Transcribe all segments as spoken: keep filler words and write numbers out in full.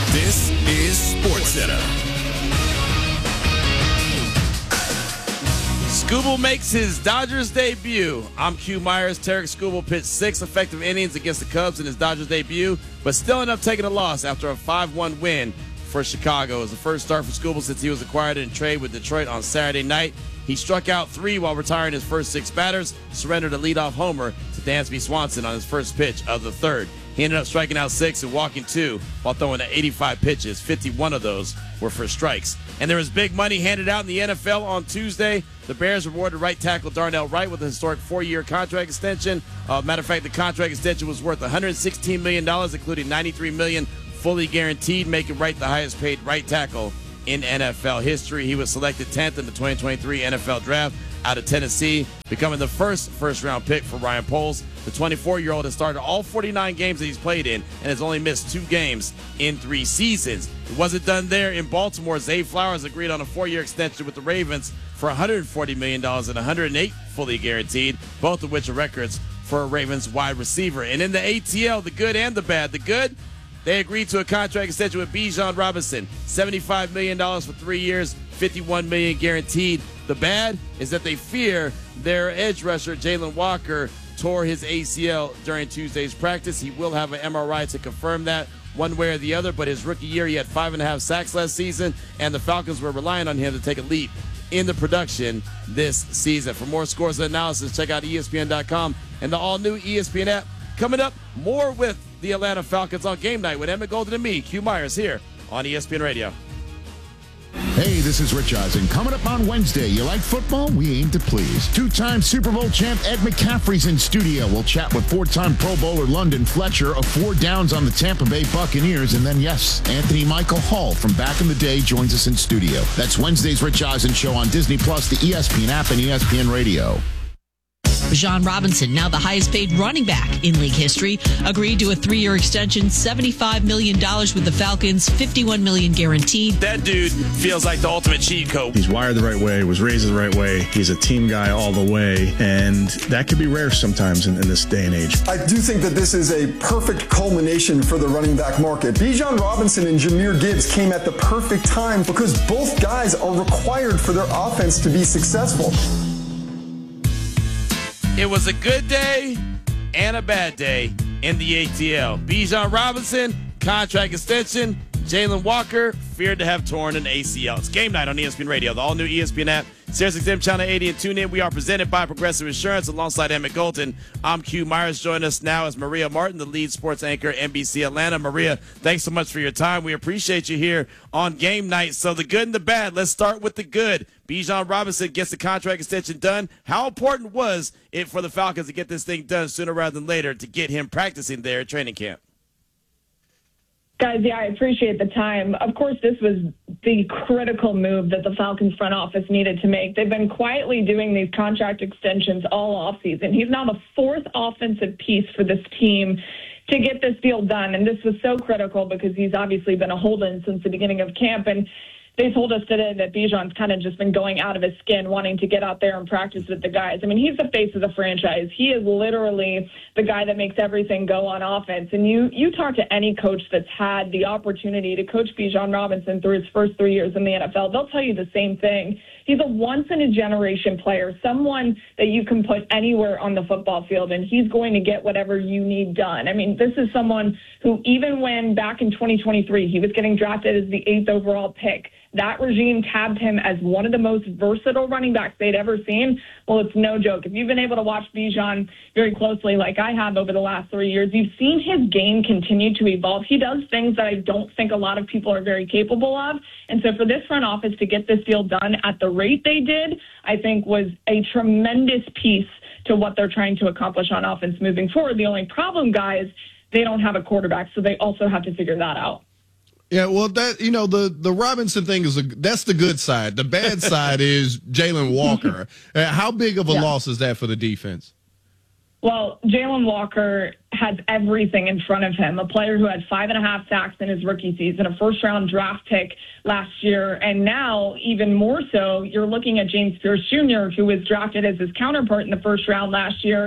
This is SportsCenter. Skubal makes his Dodgers debut. I'm Q Myers. Tarek Skubal pitched six effective innings against the Cubs in his Dodgers debut, but still ended up taking a loss after a five one win for Chicago. It was the first start for Skubal since he was acquired in trade with Detroit on Saturday night. He struck out three while retiring his first six batters, surrendered a leadoff homer to Dansby Swanson on his first pitch of the third. He ended up striking out six and walking two while throwing eighty-five pitches. fifty-one of those were for strikes. And there was big money handed out in the N F L on Tuesday. The Bears rewarded right tackle Darnell Wright with a historic four-year contract extension. Uh, matter of fact, the contract extension was worth one hundred sixteen million dollars, including ninety-three million dollars fully guaranteed, making Wright the highest-paid right tackle in N F L history. He was selected tenth in the twenty twenty-three N F L Draft out of Tennessee, becoming the first first-round pick for Ryan Poles. The twenty-four-year-old has started all forty-nine games that he's played in and has only missed two games in three seasons. It wasn't done there in Baltimore. Zay Flowers agreed on a four-year extension with the Ravens for one hundred forty million dollars and one hundred eight fully guaranteed, both of which are records for a Ravens wide receiver. And in the A T L, the good and the bad. The good, they agreed to a contract extension with Bijan Robinson, seventy-five million dollars for three years, fifty-one million dollars guaranteed. The bad is that they fear their edge rusher, Jalen Walker, tore his A C L during Tuesday's practice. He will have an M R I to confirm that one way or the other, but his rookie year, he had five and a half sacks last season, and the Falcons were relying on him to take a leap in the production this season. For more scores and analysis, check out E S P N dot com and the all-new E S P N app. Coming up, more with the Atlanta Falcons on Game Night with Emmett Golden and me, Q Myers, here on E S P N Radio. Hey, this is Rich Eisen. Coming up on Wednesday, you like football? We aim to please. Two-time Super Bowl champ Ed McCaffrey's in studio. We'll chat with four-time Pro Bowler London Fletcher of four downs on the Tampa Bay Buccaneers. And then, yes, Anthony Michael Hall from back in the day joins us in studio. That's Wednesday's Rich Eisen Show on Disney Plus, the E S P N app, and E S P N Radio. Bijan Robinson, now the highest-paid running back in league history, agreed to a three-year extension, seventy-five million dollars with the Falcons, fifty-one million dollars guaranteed. That dude feels like the ultimate cheat code. He's wired the right way, was raised the right way. He's a team guy all the way, and that could be rare sometimes in, in this day and age. I do think that this is a perfect culmination for the running back market. Bijan Robinson and Jahmyr Gibbs came at the perfect time because both guys are required for their offense to be successful. It was a good day and a bad day in the A T L. Bijan Robinson, contract extension. Jalen Walker, feared to have torn an A C L. It's Game Night on E S P N Radio, the all-new E S P N app, SiriusXM Channel eighty, and tune in. We are presented by Progressive Insurance alongside Emmett Golden. I'm Q Myers. Join us now is Maria Martin, the lead sports anchor, N B C Atlanta. Maria, thanks so much for your time. We appreciate you here on Game Night. So the good and the bad. Let's start with the good. Bijan Robinson gets the contract extension done. How important was it for the Falcons to get this thing done sooner rather than later to get him practicing there at training camp? Guys, yeah, I appreciate the time. Of course, this was the critical move that the Falcons front office needed to make. They've been quietly doing these contract extensions all offseason. He's now the fourth offensive piece for this team to get this deal done, and this was so critical because he's obviously been a hold-in since the beginning of camp, and they told us today that Bijan's kind of just been going out of his skin, wanting to get out there and practice with the guys. I mean, he's the face of the franchise. He is literally the guy that makes everything go on offense. And you you talk to any coach that's had the opportunity to coach Bijan Robinson through his first three years in the N F L, they'll tell you the same thing. He's a once-in-a-generation player, someone that you can put anywhere on the football field, and he's going to get whatever you need done. I mean, this is someone who, even when back in twenty twenty-three, he was getting drafted as the eighth overall pick, that regime tabbed him as one of the most versatile running backs they'd ever seen. Well, it's no joke. If you've been able to watch Bijan very closely like I have over the last three years, you've seen his game continue to evolve. He does things that I don't think a lot of people are very capable of. And so for this front office to get this deal done at the rate they did, I think was a tremendous piece to what they're trying to accomplish on offense moving forward. The only problem, guys, they don't have a quarterback, so they also have to figure that out. Yeah, well, that you know, the, the Robinson thing is a, that's the good side. The bad side is Jalen Walker. Uh, how big of a yeah. loss is that for the defense? Well, Jalen Walker has everything in front of him. A player who had five and a half sacks in his rookie season, a first-round draft pick last year, and now, even more so, you're looking at James Pierce Junior, who was drafted as his counterpart in the first round last year.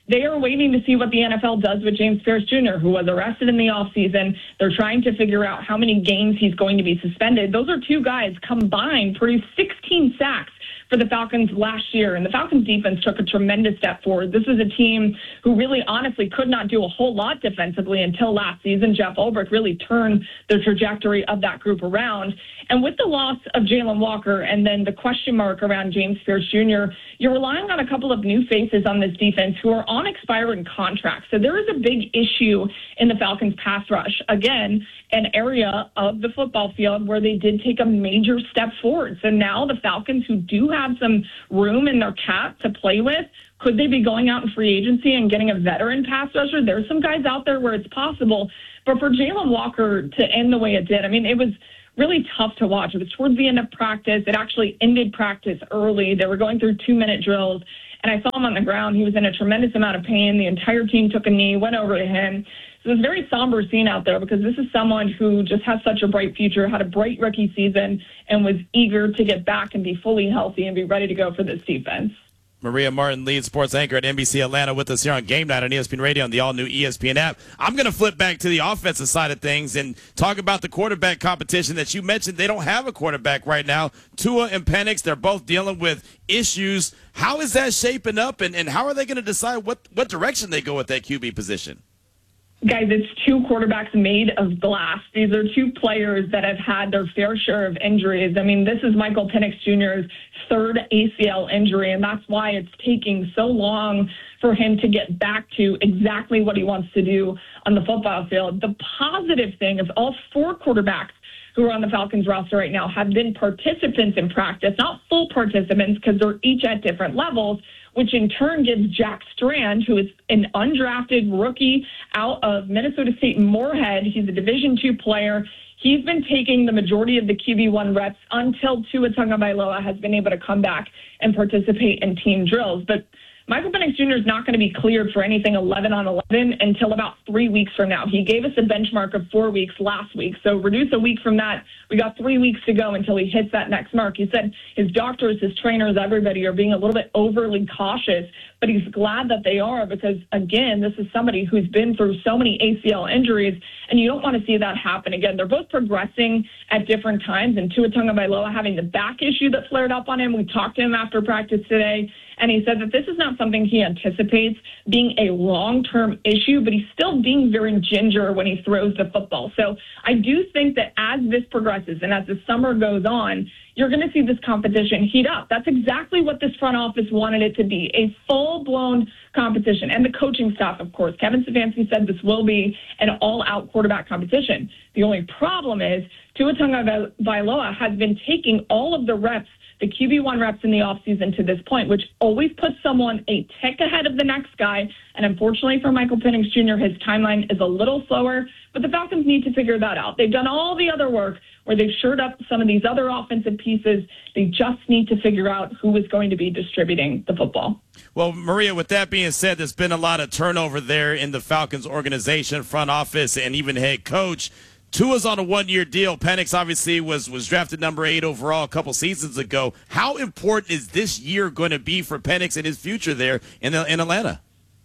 They are waiting to see what the N F L does with James Pierce Junior, who was arrested in the offseason. They're trying to figure out how many games he's going to be suspended. Those are two guys combined produced sixteen sacks for the Falcons last year, and the Falcons defense took a tremendous step forward. This is a team who really honestly could not do a whole lot defensively until last season. Jeff Ulbrich really turned the trajectory of that group around. And with the loss of Jalen Walker and then the question mark around James Pierce Junior, you're relying on a couple of new faces on this defense who are on expiring contracts. So there is a big issue in the Falcons pass rush. Again, an area of the football field where they did take a major step forward. So now the Falcons, who do have some room in their cap to play with, could they be going out in free agency and getting a veteran pass rusher? There's some guys out there where it's possible. But for Jalen Walker to end the way it did, I mean, it was really tough to watch. It was towards the end of practice. It actually ended practice early. They were going through two-minute drills, and I saw him on the ground. He was in a tremendous amount of pain. The entire team took a knee, went over to him. So it was a very somber scene out there because this is someone who just has such a bright future, had a bright rookie season, and was eager to get back and be fully healthy and be ready to go for this defense. Maria Martin, lead sports anchor at N B C Atlanta, with us here on Game Night on E S P N Radio and the all-new E S P N app. I'm going to flip back to the offensive side of things and talk about the quarterback competition that you mentioned. They don't have a quarterback right now. Tua and Penix, they're both dealing with issues. How is that shaping up, and, and how are they going to decide what, what direction they go with that Q B position? Guys, it's two quarterbacks made of glass. These are two players that have had their fair share of injuries. I mean, this is Michael Penix Junior's third A C L injury, and that's why it's taking so long for him to get back to exactly what he wants to do on the football field. The positive thing is all four quarterbacks who are on the Falcons roster right now have been participants in practice, not full participants because they're each at different levels, which in turn gives Jack Strand, who is an undrafted rookie out of Minnesota State Moorhead. He's a Division two player. He's been taking the majority of the Q B one reps until Tua Tagovailoa has been able to come back and participate in team drills. But Michael Penix Junior is not going to be cleared for anything eleven on eleven until about three weeks from now. He gave us a benchmark of four weeks last week. So reduce a week from that. We got three weeks to go until he hits that next mark. He said his doctors, his trainers, everybody are being a little bit overly cautious, but he's glad that they are because, again, this is somebody who's been through so many A C L injuries, and you don't want to see that happen again. They're both progressing at different times, and Tua Tagovailoa having the back issue that flared up on him. We talked to him after practice today, and he said that this is not something he anticipates being a long-term issue, but he's still being very ginger when he throws the football. So I do think that as this progresses and as the summer goes on, you're going to see this competition heat up. That's exactly what this front office wanted it to be, a full-blown competition. And the coaching staff, of course. Kevin Stefanski said this will be an all-out quarterback competition. The only problem is Tua Tagovailoa has been taking all of the reps, the Q B one reps in the offseason to this point, which always puts someone a tick ahead of the next guy. And unfortunately for Michael Penix Junior, his timeline is a little slower, but the Falcons need to figure that out. They've done all the other work where they've shored up some of these other offensive pieces. They just need to figure out who is going to be distributing the football. Well, Maria, with that being said, there's been a lot of turnover there in the Falcons organization, front office, and even head coach. Tua's on a one-year deal. Penix obviously was was drafted number eight overall a couple seasons ago. How important is this year going to be for Penix and his future there in in Atlanta?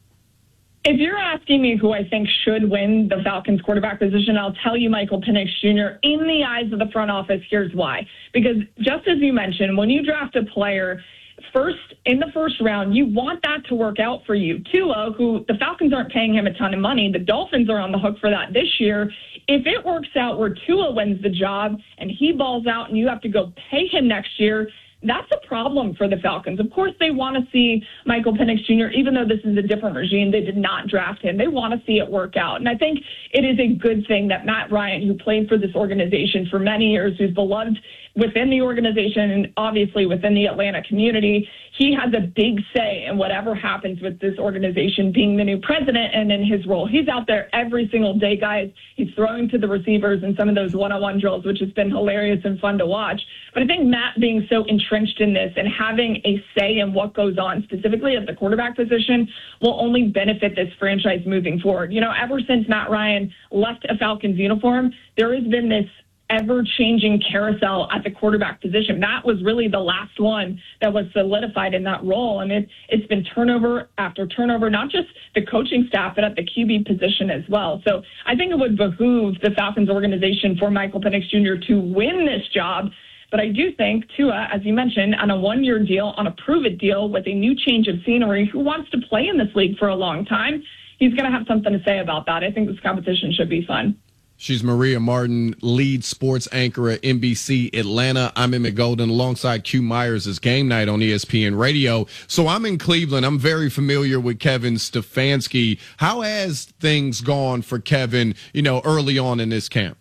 If you're asking me who I think should win the Falcons quarterback position, I'll tell you Michael Penix Junior In the eyes of the front office, here's why. Because just as you mentioned, when you draft a player first in the first round, you want that to work out for you. Tua, who the Falcons aren't paying him a ton of money, the Dolphins are on the hook for that this year. If it works out where Tua wins the job and he balls out and you have to go pay him next year, that's a problem for the Falcons. Of course, they want to see Michael Penix Junior, even though this is a different regime, they did not draft him. They want to see it work out. And I think it is a good thing that Matt Ryan, who played for this organization for many years, who's beloved within the organization and obviously within the Atlanta community, he has a big say in whatever happens with this organization being the new president and in his role. He's out there every single day, guys. He's throwing to the receivers in some of those one-on-one drills, which has been hilarious and fun to watch. But I think Matt being so entrenched in this and having a say in what goes on, specifically at the quarterback position, will only benefit this franchise moving forward. You know, ever since Matt Ryan left a Falcons uniform, there has been this ever-changing carousel at the quarterback position. That was really the last one that was solidified in that role. And it, it's been turnover after turnover, not just the coaching staff, but at the Q B position as well. So I think it would behoove the Falcons organization for Michael Penix Junior to win this job. But I do think Tua, as you mentioned, on a one-year deal, on a prove-it deal with a new change of scenery, who wants to play in this league for a long time, he's going to have something to say about that. I think this competition should be fun. She's Maria Martin, lead sports anchor at N B C Atlanta. I'm Emmett Golden alongside Q Myers. It's Game Night on E S P N Radio. So I'm in Cleveland. I'm very familiar with Kevin Stefanski. How has things gone for Kevin, you know, early on in this camp?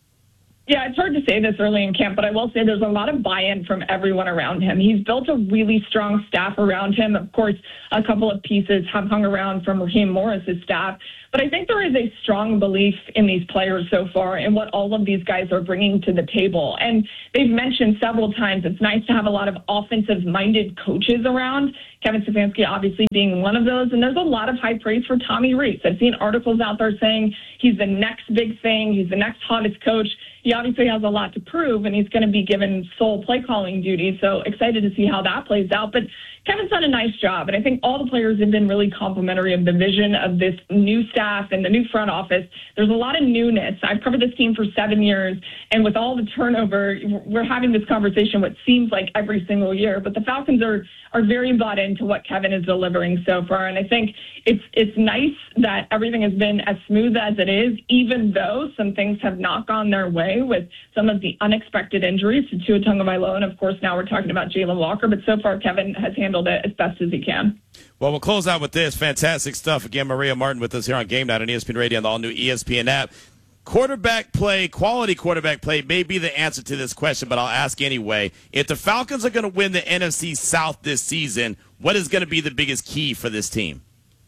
Yeah, it's hard to say this early in camp, but I will say there's a lot of buy-in from everyone around him. He's built a really strong staff around him. Of course, a couple of pieces have hung around from Raheem Morris's staff. But I think there is a strong belief in these players so far and what all of these guys are bringing to the table. And they've mentioned several times it's nice to have a lot of offensive-minded coaches around. Kevin Stefanski obviously being one of those. And there's a lot of high praise for Tommy Rees. I've seen articles out there saying he's the next big thing. He's the next hottest coach. He obviously has a lot to prove, and he's going to be given sole play-calling duties. So excited to see how that plays out. But Kevin's done a nice job, and I think all the players have been really complimentary of the vision of this new staff and the new front office. There's a lot of newness. I've covered this team for seven years, and with all the turnover, we're having this conversation what seems like every single year. But the Falcons are are very bought into what Kevin is delivering so far, and I think it's it's nice that everything has been as smooth as it is, even though some things have not gone their way with some of the unexpected injuries to Tua Tagovailoa, and of course now we're talking about Jalen Walker. But so far, Kevin has handled it as best as he can. Well, we'll close out with this. Fantastic stuff. Again, Maria Martin with us here on Game Night on E S P N Radio and the all-new E S P N app. Quarterback play, quality quarterback play may be the answer to this question, but I'll ask anyway. If the Falcons are going to win the N F C South this season, what is going to be the biggest key for this team?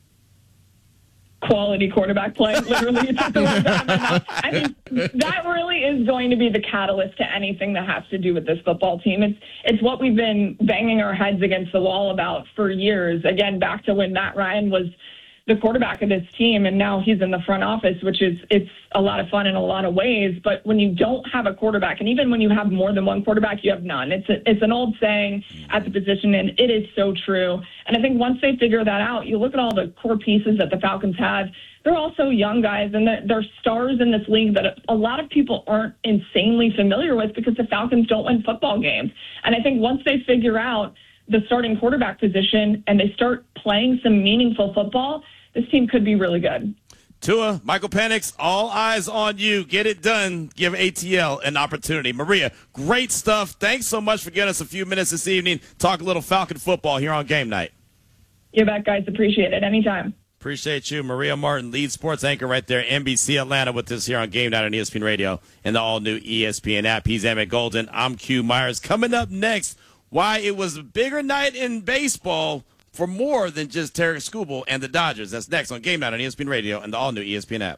Quality quarterback play, literally. It's the words out of my mouth. I mean, that really is going to be the catalyst to anything that has to do with this football team. It's it's what we've been banging our heads against the wall about for years. Again, back to when Matt Ryan was the quarterback of this team, and now he's in the front office, which is it's a lot of fun in a lot of ways. But when you don't have a quarterback, and even when you have more than one quarterback, you have none. It's a, it's an old saying at the position, and it is so true. And I think once they figure that out, you look at all the core pieces that the Falcons have. They're also young guys, and they're stars in this league that a lot of people aren't insanely familiar with because the Falcons don't win football games. And I think once they figure out the starting quarterback position and they start playing some meaningful football, this team could be really good. Tua, Michael Penix, all eyes on you. Get it done. Give A T L an opportunity. Maria, great stuff. Thanks so much for giving us a few minutes this evening. Talk a little Falcon football here on Game Night. You bet, guys. Appreciate it. Anytime. Appreciate you. Maria Martin, lead sports anchor right there, N B C Atlanta, with us here on Game Night on E S P N Radio and the all-new E S P N app. He's Emmett Golden. I'm Q Myers. Coming up next, why it was a bigger night in baseball for more than just Tarek Skubal and the Dodgers. That's next on Game Night on E S P N Radio and the all-new E S P N app.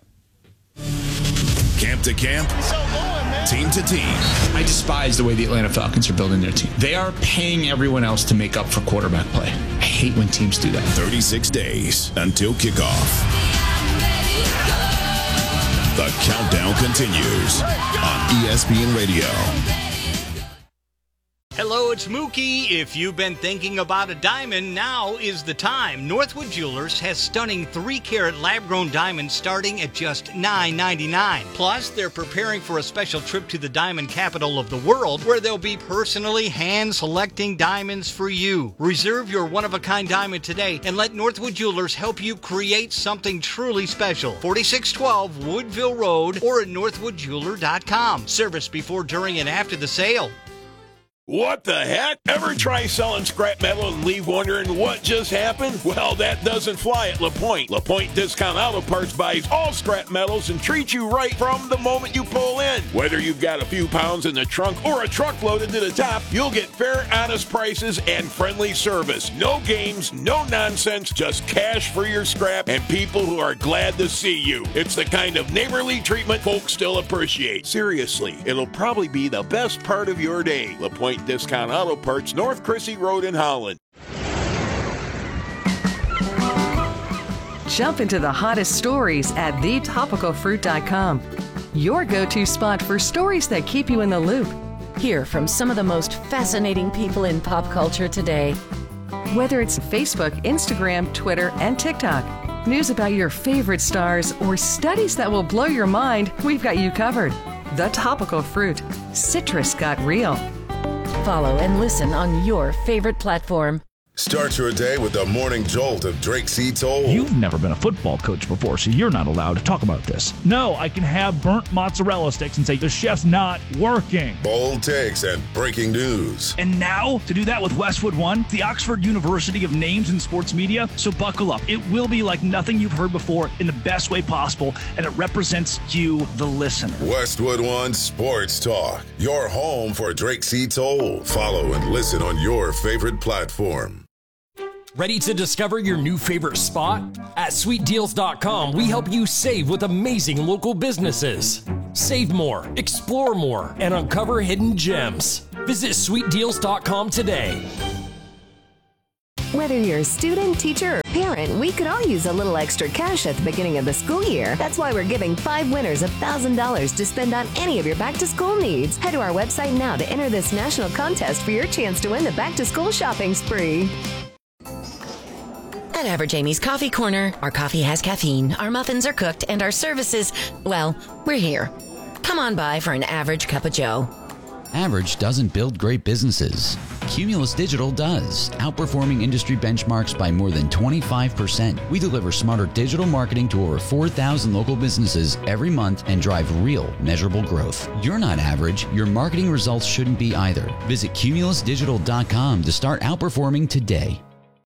Camp to camp, team to team. I despise the way the Atlanta Falcons are building their team. They are paying everyone else to make up for quarterback play. I hate when teams do that. thirty-six days until kickoff. The countdown continues on E S P N Radio. Hello, it's Mookie. If you've been thinking about a diamond, now is the time. Northwood Jewelers has stunning three carat lab-grown diamonds starting at just nine ninety-nine. Plus, they're preparing for a special trip to the diamond capital of the world, where they'll be personally hand-selecting diamonds for you. Reserve your one-of-a-kind diamond today and let Northwood Jewelers help you create something truly special. forty-six twelve Woodville Road or at northwood jeweler dot com. Service before, during, and after the sale. What the heck? Ever try selling scrap metal and leave wondering what just happened? Well, that doesn't fly at LaPointe. LaPointe Discount Auto Parts buys all scrap metals and treats you right from the moment you pull in. Whether you've got a few pounds in the trunk or a truck loaded to the top, you'll get fair, honest prices and friendly service. No games, no nonsense, just cash for your scrap and people who are glad to see you. It's the kind of neighborly treatment folks still appreciate. Seriously, it'll probably be the best part of your day. LaPointe Discount Auto Parts, North Chrissy Road in Holland. Jump into the hottest stories at the topical fruit dot com. your go-to spot for stories that keep you in the loop. Hear from some of the most fascinating people in pop culture today. Whether it's Facebook, Instagram, Twitter, and TikTok, news about your favorite stars, or studies that will blow your mind, we've got you covered. The Topical Fruit. Citrus got real. Follow and listen on your favorite platform. Start your day with the morning jolt of Drake C. Toll. You've never been a football coach before, so you're not allowed to talk about this. No, I can have burnt mozzarella sticks and say the chef's not working. Bold takes and breaking news. And now, to do that with Westwood One, the Oxford University of Names in Sports Media. So buckle up. It will be like nothing you've heard before in the best way possible, and it represents you, the listener. Westwood One Sports Talk, your home for Drake C. Toll. Follow and listen on your favorite platform. Ready to discover your new favorite spot? At sweet deals dot com, we help you save with amazing local businesses. Save more, explore more, and uncover hidden gems. Visit sweet deals dot com today. Whether you're a student, teacher, or parent, we could all use a little extra cash at the beginning of the school year. That's why we're giving five winners one thousand dollars to spend on any of your back-to-school needs. Head to our website now to enter this national contest for your chance to win the back-to-school shopping spree. At Average Amy's Coffee Corner, our coffee has caffeine, our muffins are cooked, and our services, well, we're here. Come on by for an average cup of joe. Average doesn't build great businesses. Cumulus Digital does, outperforming industry benchmarks by more than twenty-five percent. We deliver smarter digital marketing to over four thousand local businesses every month and drive real, measurable growth. You're not average. Your marketing results shouldn't be either. Visit cumulus digital dot com to start outperforming today.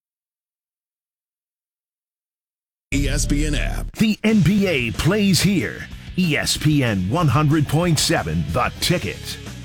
E S P N app. The N B A plays here. E S P N one hundred point seven, The Ticket.